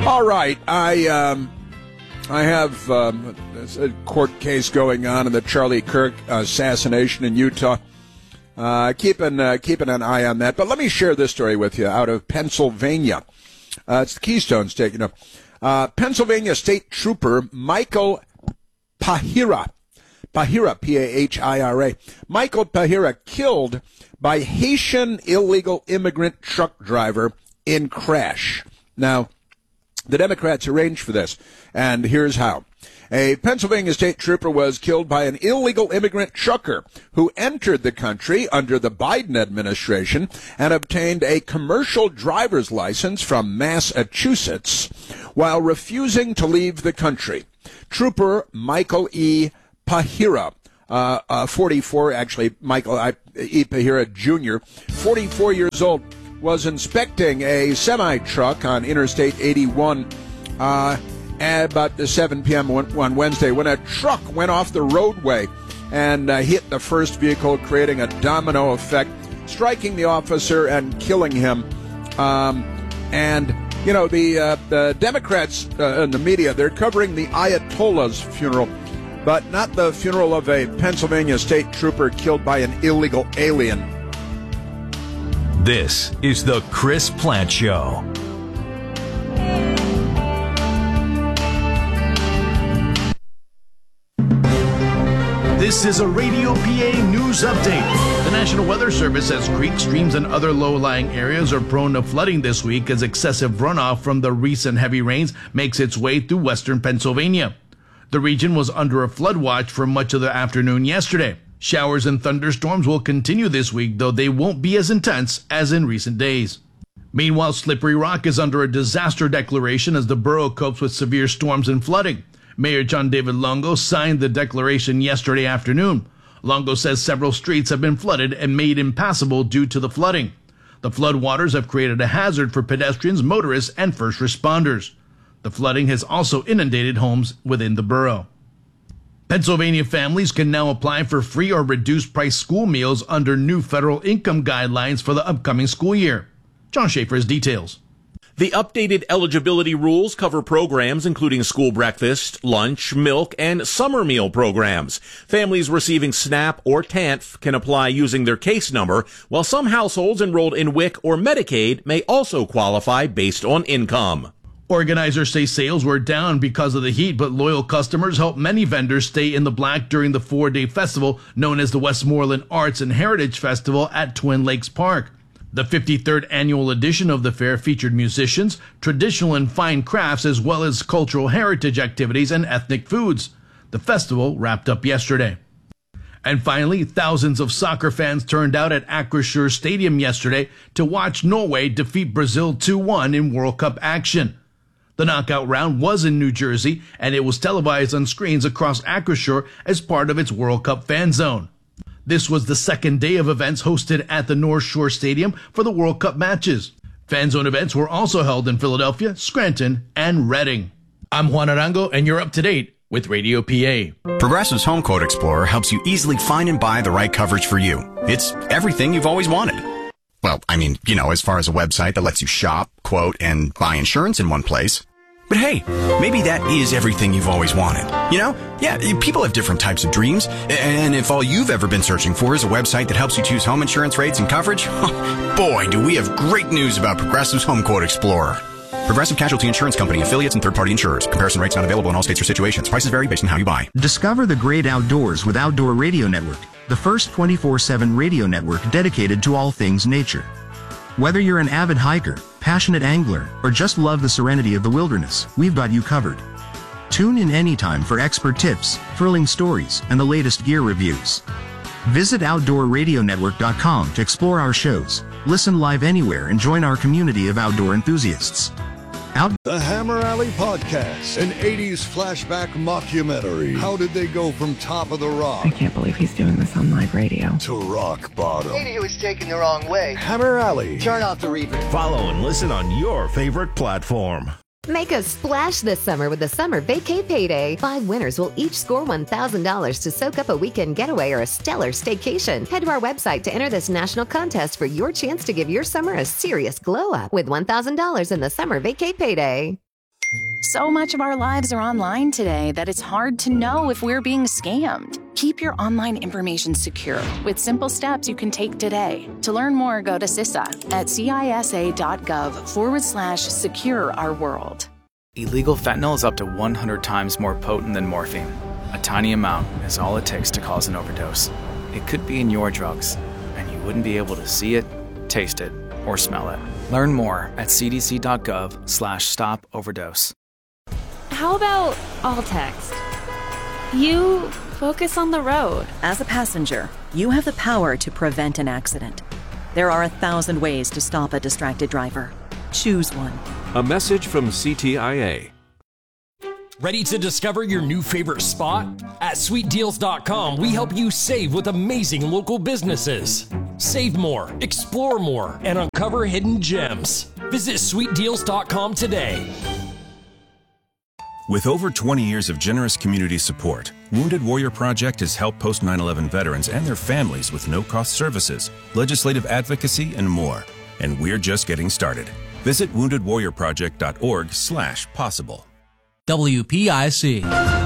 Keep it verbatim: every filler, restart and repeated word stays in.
All right, I um, I have um, a court case going on in the Charlie Kirk assassination in Utah. Uh, keeping uh, keeping an eye on that. But let me share this story with you out of Pennsylvania. Uh, it's the Keystone State, you know. Uh, Pennsylvania State Trooper Michael Pahira, Pahira, P A H I R A, Michael Pahira killed by Haitian illegal immigrant truck driver in crash. Now, the Democrats arranged for this, and here's how. A Pennsylvania state trooper was killed by an illegal immigrant trucker who entered the country under the Biden administration and obtained a commercial driver's license from Massachusetts while refusing to leave the country. Trooper Michael E. Pahira, uh, uh, forty-four, actually, Michael E. Pahira Junior, forty-four years old, was inspecting a semi-truck on Interstate eighty-one uh, at about seven p.m. on Wednesday when a truck went off the roadway and uh, hit the first vehicle, creating a domino effect, striking the officer and killing him. Um, and, you know, the, uh, the Democrats uh, in the media, they're covering the Ayatollah's funeral, but not the funeral of a Pennsylvania state trooper killed by an illegal alien. This is the Chris Plante Show. This is a Radio P A news update. The National Weather Service says creeks, streams, and other low-lying areas are prone to flooding this week as excessive runoff from the recent heavy rains makes its way through western Pennsylvania. The region was under a flood watch for much of the afternoon yesterday. Showers and thunderstorms will continue this week, though they won't be as intense as in recent days. Meanwhile, Slippery Rock is under a disaster declaration as the borough copes with severe storms and flooding. Mayor John David Longo signed the declaration yesterday afternoon. Longo says several streets have been flooded and made impassable due to the flooding. The floodwaters have created a hazard for pedestrians, motorists, and first responders. The flooding has also inundated homes within the borough. Pennsylvania families can now apply for free or reduced price school meals under new federal income guidelines for the upcoming school year. John Schaefer has details. The updated eligibility rules cover programs including school breakfast, lunch, milk, and summer meal programs. Families receiving SNAP or T A N F can apply using their case number, while some households enrolled in W I C or Medicaid may also qualify based on income. Organizers say sales were down because of the heat, but loyal customers helped many vendors stay in the black during the four-day festival known as the Westmoreland Arts and Heritage Festival at Twin Lakes Park. The fifty-third annual edition of the fair featured musicians, traditional and fine crafts, as well as cultural heritage activities and ethnic foods. The festival wrapped up yesterday. And finally, thousands of soccer fans turned out at Akershus Stadium yesterday to watch Norway defeat Brazil two one in World Cup action. The knockout round was in New Jersey, and it was televised on screens across Akershus as part of its World Cup fan zone. This was the second day of events hosted at the North Shore Stadium for the World Cup matches. Fan zone events were also held in Philadelphia, Scranton, and Reading. I'm Juan Arango, and you're up to date with Radio P A. Progressive's Home Quote Explorer helps you easily find and buy the right coverage for you. It's everything you've always wanted. Well, I mean, you know, as far as a website that lets you shop, quote, and buy insurance in one place. But hey, maybe that is everything you've always wanted. You know? Yeah, people have different types of dreams. And if all you've ever been searching for is a website that helps you choose home insurance rates and coverage, boy, do we have great news about Progressive's Home Quote Explorer. Progressive Casualty Insurance Company, affiliates, and third-party insurers. Comparison rates not available in all states or situations. Prices vary based on how you buy. Discover the great outdoors with Outdoor Radio Network, the first twenty-four seven radio network dedicated to all things nature. Whether you're an avid hiker, passionate angler, or just love the serenity of the wilderness, we've got you covered. Tune in anytime for expert tips, thrilling stories, and the latest gear reviews. Visit outdoor radio network dot com to explore our shows, listen live anywhere, and join our community of outdoor enthusiasts. Out- the Hammer Alley Podcast, an eighties flashback mockumentary. How did they go from top of the rock? I can't believe he's doing this on live radio. To rock bottom. Maybe he was taken the wrong way. Hammer Alley. Turn off the reverb. Follow and listen on your favorite platform. Make a splash this summer with the Summer Vacay Payday. Five winners will each score one thousand dollars to soak up a weekend getaway or a stellar staycation. Head to our website to enter this national contest for your chance to give your summer a serious glow up with one thousand dollars in the Summer Vacay Payday. So much of our lives are online today that it's hard to know if we're being scammed. Keep your online information secure with simple steps you can take today. To learn more, go to C I S A at cisa.gov forward slash secure our world. Illegal fentanyl is up to one hundred times more potent than morphine. A tiny amount is all it takes to cause an overdose. It could be in your drugs, and you wouldn't be able to see it, taste it, or smell it. Learn more at cdc.gov slash stop overdose. How about all text? You focus on the road. As a passenger, you have the power to prevent an accident. There are a thousand ways to stop a distracted driver. Choose one. A message from C T I A. Ready to discover your new favorite spot? At sweet deals dot com, we help you save with amazing local businesses. Save more, explore more, and uncover hidden gems. Visit sweet deals dot com today. With over twenty years of generous community support, Wounded Warrior Project has helped post nine eleven veterans and their families with no-cost services, legislative advocacy, and more. And we're just getting started. Visit wounded warrior project dot org slash possible. W P I C.